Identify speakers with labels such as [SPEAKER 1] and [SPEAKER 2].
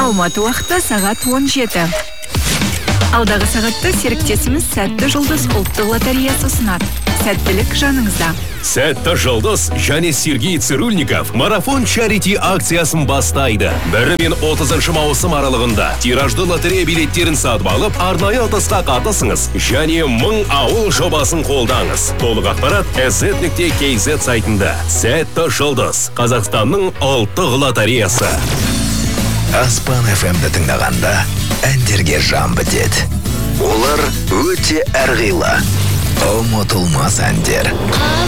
[SPEAKER 1] Алматы уақыты сағат 17. Алдағы сағатты серіктесіміз Сәтті жұлдыз ұлттық лотереясы ұсынады. Сәттілік жаныңызда.
[SPEAKER 2] Сәтті жұлдыз және Сергей Цирульников марафон чарити акциясын бастайды. 1 мен 30 маусым аралығында тиражды лотерея билеттерін сатып алып, арнайы ұтысқа қатысыңыз және 1000 ауыл жобасын қолдаңыз. Толық ақпарат sz.kz сайтында. Сәтті жұлдыз, Қазақстанның ұлттық лотереясы.
[SPEAKER 3] Аспан FM-ді тыңдағанда әндерге жан бітеді. Олар өте әрғилы, ұмытылмас әндер.